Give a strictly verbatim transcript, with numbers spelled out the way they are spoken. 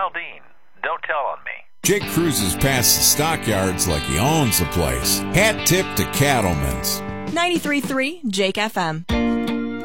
Dean. Don't tell on me. Jake cruises past the stockyards like he owns the place. Hat tip to Cattlemen's. ninety-three point three Jake F M.